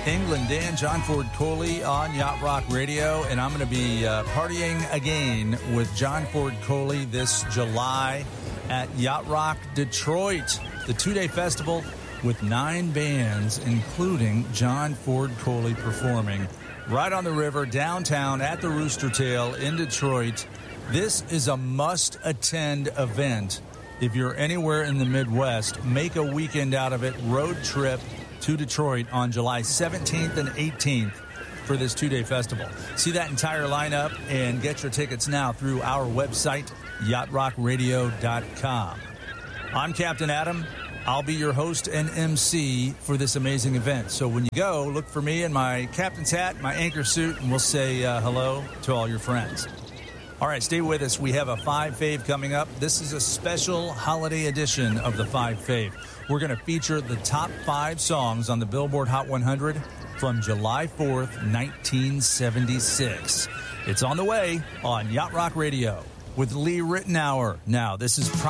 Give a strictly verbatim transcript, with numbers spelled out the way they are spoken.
England Dan, John Ford Coley on Yacht Rock Radio, and I'm going to be uh, partying again with John Ford Coley this July at Yacht Rock Detroit, the two-day festival with nine bands, including John Ford Coley performing right on the river downtown at the Rooster Tail in Detroit. This is a must-attend event. If you're anywhere in the Midwest, make a weekend out of it. Road trip to Detroit on July seventeenth and eighteenth for this two-day festival. See that entire lineup and get your tickets now through our website, yacht rock radio dot com. I'm Captain Adam. I'll be your host and M C for this amazing event. So when you go, look for me in my captain's hat, my anchor suit, and we'll say uh, hello to all your friends. All right, stay with us. We have a Five Fave coming up. This is a special holiday edition of the Five Fave. We're going to feature the top five songs on the Billboard Hot one hundred from July fourth, nineteen seventy-six. It's on the way on Yacht Rock Radio with Lee Ritenour. Now, this is